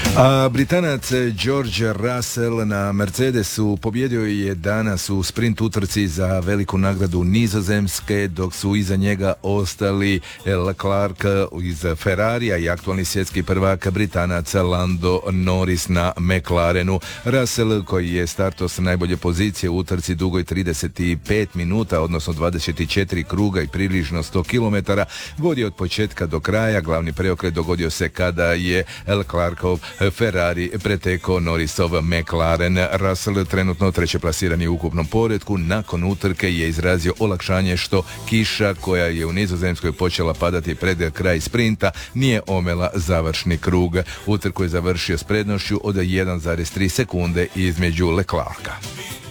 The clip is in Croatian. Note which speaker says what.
Speaker 1: A Britanac George Russell na Mercedesu pobjedio je danas u sprint utrci za veliku nagradu Nizozemske, dok su iza njega ostali Leclerc iz Ferrarija i aktualni svjetski prvak Britanac Lando Norris na McLarenu. Russell, koji je startao sa najbolje pozicije u utrci dugoj 35 minuta, odnosno 24 kruga i približno 100 km, vodio od početka do kraja. Glavni preokret dogodio se kada je Leclercov Ferrari pretekao Norrisov McLaren. Russell, trenutno treće plasirani u ukupnom poretku, nakon utrke je izrazio olakšanje što kiša koja je u Nizozemskoj počela padati pred kraj sprinta nije omela završni krug. Utrku je završio s prednošću od 1,3 sekunde između Leclerca.